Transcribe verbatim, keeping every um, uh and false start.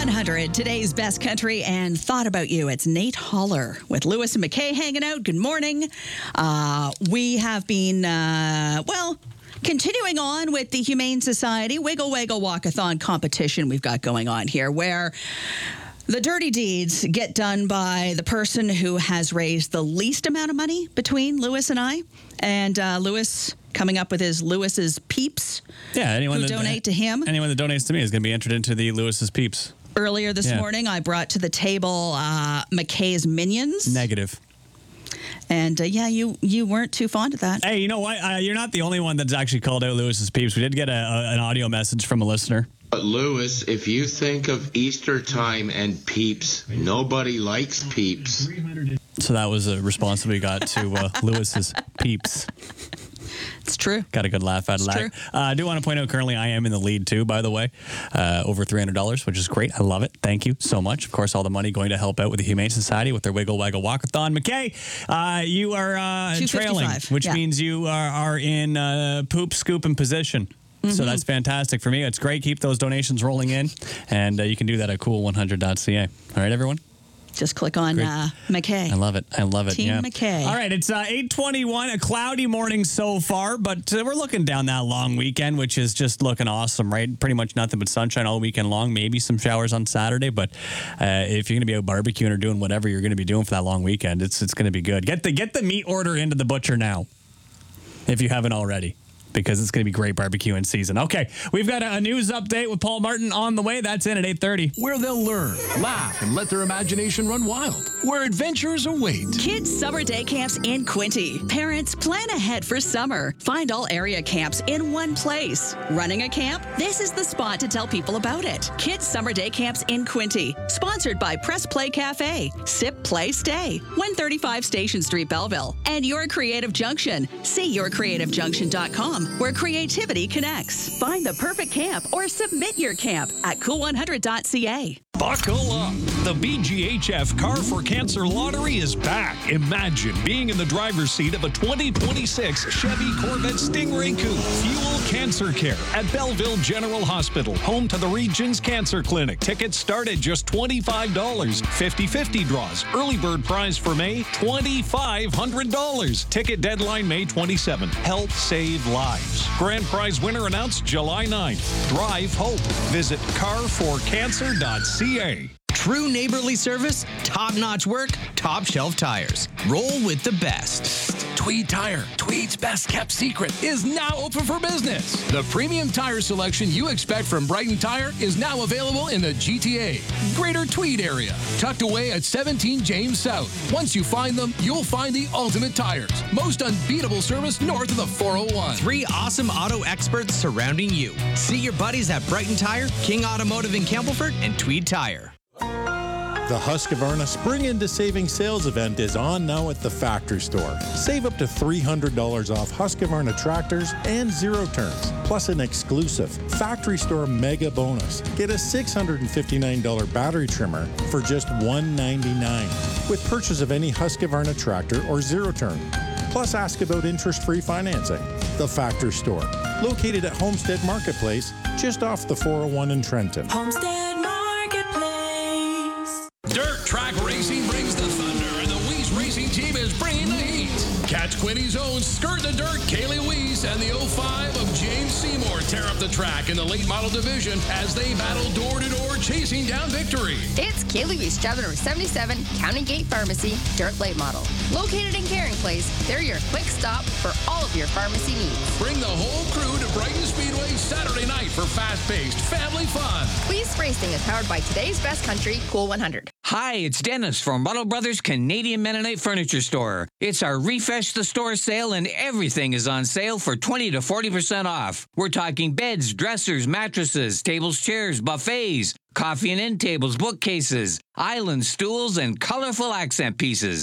one hundred, today's best country and thought about you. It's Nate Holler with Lewis and McKay hanging out. Good morning. Uh, we have been, uh, well, continuing on with the Humane Society Wiggle Waggle Walkathon competition we've got going on here, where the dirty deeds get done by the person who has raised the least amount of money between Lewis and I. And uh, Lewis coming up with his Lewis's Peeps. Yeah, anyone who that donate to him. Anyone that donates to me is going to be entered into the Lewis's Peeps. Earlier this Yeah. morning, I brought to the table uh, McKay's Minions. Negative. And uh, yeah, you you weren't too fond of that. Hey, you know what? Uh, you're not the only one that's actually called out Lewis's Peeps. We did get a, a, an audio message from a listener. But Lewis, if you think of Easter time and Peeps, nobody likes Peeps. So that was a response that we got to uh, Lewis's Peeps. It's true. Got a good laugh out of It's that. true. Uh, I do want to point out currently I am in the lead too, by the way. Uh, over three hundred dollars, which is great. I love it. Thank you so much. Of course, all the money going to help out with the Humane Society with their Wiggle Waggle Walkathon. McKay, uh, you are uh, trailing, which yeah. means you are, are in uh, poop scooping position. Mm-hmm. So that's fantastic for me. It's great. Keep those donations rolling in. And uh, you can do that at cool one hundred dot c a. All right, everyone? Just click on uh, McKay. I love it. I love it. Team yeah. McKay. All right, it's uh, eight twenty-one, a cloudy morning so far, but uh, we're looking down that long weekend, which is just looking awesome, right? Pretty much nothing but sunshine all weekend long, maybe some showers on Saturday, but uh, if you're going to be out barbecuing or doing whatever you're going to be doing for that long weekend, it's it's going to be good. Get the get the meat order into the butcher now, if you haven't already, because it's going to be great barbecuing season. Okay, we've got a news update with Paul Martin on the way. That's in at eight thirty. Where they'll learn, laugh, and let their imagination run wild. Where adventures await. Kids Summer Day Camps in Quinte. Parents, plan ahead for summer. Find all area camps in one place. Running a camp? This is the spot to tell people about it. Kids Summer Day Camps in Quinte. Sponsored by Press Play Cafe. Sip, Play, Stay. one thirty-five Station Street, Belleville. And Your Creative Junction. See your creative junction dot com, where creativity connects. Find the perfect camp or submit your camp at cool one hundred dot c a. Buckle up. The B G H F Car for Cancer Lottery is back. Imagine being in the driver's seat of a twenty twenty-six Chevy Corvette Stingray Coupe. Fuel cancer care at Belleville General Hospital, home to the region's cancer clinic. Tickets start at just twenty-five dollars. fifty-fifty draws. Early bird prize for May, two thousand five hundred dollars. Ticket deadline May twenty-seventh. Help save lives. Grand prize winner announced July ninth. Drive hope. Visit car for cancer dot c a. True neighborly service, top-notch work, top-shelf tires. Roll with the best. Tweed Tire, Tweed's best-kept secret, is now open for business. The premium tire selection you expect from Brighton Tire is now available in the G T A, Greater Tweed area, tucked away at seventeen James South. Once you find them, you'll find the ultimate tires. Most unbeatable service north of the four oh one. Three awesome auto experts surrounding you. See your buddies at Brighton Tire, King Automotive in Campbellford, and Tweed Tire. The Husqvarna Spring into Savings Sales event is on now at the Factory Store. Save up to three hundred dollars off Husqvarna tractors and zero turns, plus an exclusive Factory Store mega bonus. Get a six hundred fifty-nine dollars battery trimmer for just one hundred ninety-nine dollars with purchase of any Husqvarna tractor or zero turn. Plus, ask about interest-free financing. The Factory Store, located at Homestead Marketplace, just off the four oh one in Trenton. Homestead Marketplace. Dirt Track Racing brings the thunder, and the Weiss Racing Team is bringing the heat. Catch Quinny's own Skirt the Dirt, Kaylee Weiss, and the oh five of James Seymour tear up the track in the late model division as they battle door-to-door, chasing down victory. It's Kaylee Weiss, driver number seventy-seven, County Gate Pharmacy, Dirt Late Model. Located in Caring Place, they're your quick stop for all of your pharmacy needs. Bring the whole crew to Brighton Speedway Saturday night for fast-paced family fun. Weiss Racing is powered by today's best country, Cool one hundred. Hi, it's Dennis from Buttle Brothers Canadian Mennonite Furniture Store. It's our Refresh the Store sale, and everything is on sale for twenty to forty percent off. We're talking beds, dressers, mattresses, tables, chairs, buffets, coffee and end tables, bookcases, island stools, and colorful accent pieces.